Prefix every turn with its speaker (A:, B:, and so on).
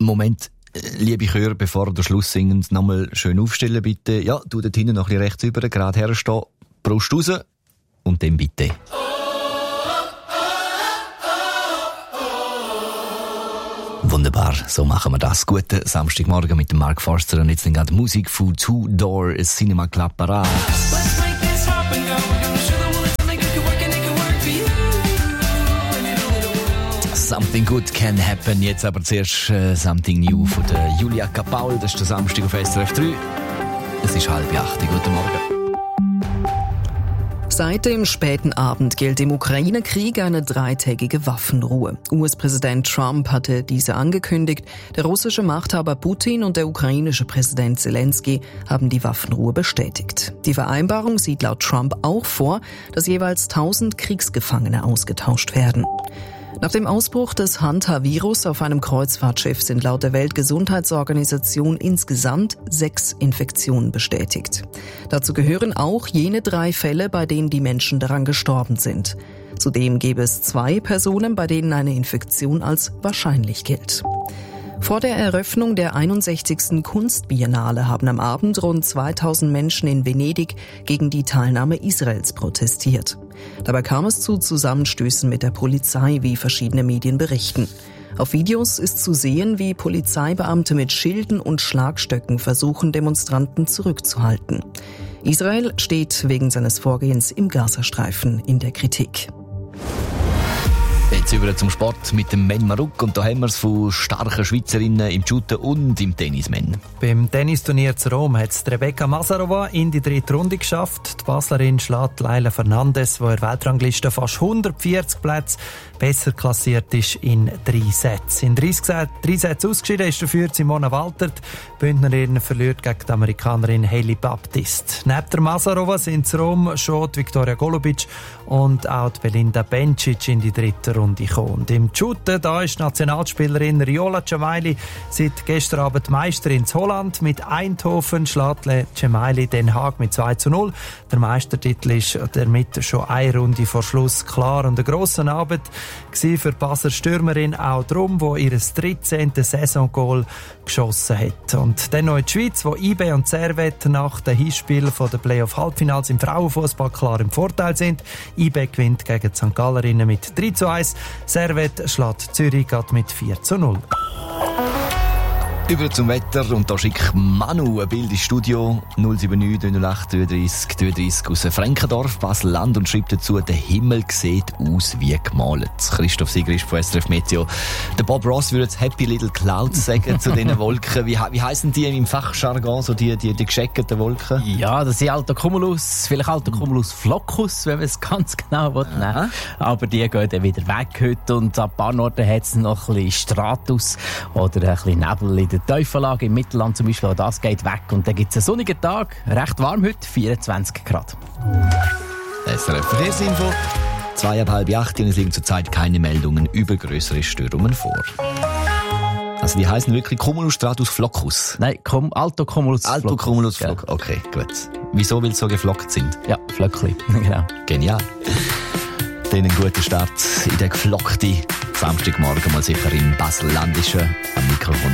A: Moment, liebe Chöre, bevor der Schluss singt, nochmal schön aufstellen bitte. Ja, du dort hinten noch ein bisschen rechts rüber, gerade herstehen, Brust raus und dann bitte. Wunderbar, so machen wir das. Guten Samstagmorgen mit dem Mark Forster und jetzt gerade Musik von Two Door Cinema Club Parade. Something Good Can Happen. Jetzt aber zuerst Something New von der Julia Kapaul. Das ist der Samstag auf SRF 3. Es ist 7:30. Guten Morgen.
B: Seit dem späten Abend gilt im Ukraine-Krieg eine 3-tägige Waffenruhe. US-Präsident Trump hatte diese angekündigt. Der russische Machthaber Putin und der ukrainische Präsident Zelensky haben die Waffenruhe bestätigt. Die Vereinbarung sieht laut Trump auch vor, dass jeweils 1000 Kriegsgefangene ausgetauscht werden. Nach dem Ausbruch des Hanta-Virus auf einem Kreuzfahrtschiff sind laut der Weltgesundheitsorganisation insgesamt 6 Infektionen bestätigt. Dazu gehören auch jene 3 Fälle, bei denen die Menschen daran gestorben sind. Zudem gäbe es 2 Personen, bei denen eine Infektion als wahrscheinlich gilt. Vor der Eröffnung der 61. Kunstbiennale haben am Abend rund 2000 Menschen in Venedig gegen die Teilnahme Israels protestiert. Dabei kam es zu Zusammenstößen mit der Polizei, wie verschiedene Medien berichten. Auf Videos ist zu sehen, wie Polizeibeamte mit Schilden und Schlagstöcken versuchen, Demonstranten zurückzuhalten. Israel steht wegen seines Vorgehens im Gazastreifen in der Kritik.
A: Jetzt über zum Sport mit dem Men Maruk und da haben wir es von starken Schweizerinnen im Shooten und im Tennismen.
C: Beim Tennisturnier zu Rom hat es Rebecca Masarova in die 3. Runde geschafft. Die Baslerin schlägt Leila Fernandes, die in der Weltrangliste fast 140 Plätze besser klassiert ist, in 3 Sätze. In 3 Sätze ausgeschieden ist dafür Simona Walter. Die Bündnerin verliert gegen die Amerikanerin Hailey Baptiste. Neben der Masarova sind zu Rom schon die Viktoria Golubic und auch die Belinda Bencic in die 3. Runde gekommen. Und im Shooten, da ist die Nationalspielerin Riola Cemaili seit gestern Abend Meisterin in Holland. Mit Eindhoven schlägt Cemaili Den Haag mit 2:0. Der Meistertitel ist damit schon eine Runde vor Schluss klar. Und eine grosse Abend war für die Basler Stürmerin auch darum, wo ihr 13. Saisongoal geschossen hat. Und dann noch in die Schweiz, wo IB und Servette nach dem Hinspiel der Playoff-Halbfinals im Frauenfußball klar im Vorteil sind. IB gewinnt gegen die St. Gallerinnen mit 3:1. Servette schlägt Zürich mit 4:0.
A: Über zum Wetter und da schickt Manu ein Bild ins Studio 079 308 33 33 aus Frankendorf, Basel-Land und schreibt dazu, der Himmel sieht aus wie gemalt. Christoph Sigrist von SRF Meteo. Der Bob Ross würde jetzt Happy Little Clouds sagen zu diesen Wolken. Wie heissen die im Fachjargon, so die gescheckten Wolken?
D: Ja, das sind Altocumulus, vielleicht Altocumulus Floccus, wenn man es ganz genau will. Aber die gehen dann wieder weg heute und an ein paar Orten hat es noch ein bisschen Stratus oder ein bisschen Nebel in der Teufelage im Mittelland zum Beispiel, das geht weg. Und dann gibt es einen sonnigen Tag, recht warm heute, 24 Grad.
A: SRF Verkehrsinfo, 7:30 und es liegen zurzeit keine Meldungen über grössere Störungen vor. Also die heißen wirklich Cumulus Stratus Floccus?
D: Nein, Altocumulus Floccus.
A: Altocumulus Floccus, okay, gut. Wieso, weil sie so geflockt sind?
D: Ja, Flöckli, genau.
A: Genial. Dann einen guten Start in den geflockten Samstagmorgen, mal sicher im Basel-Landischen. Am Mikrofon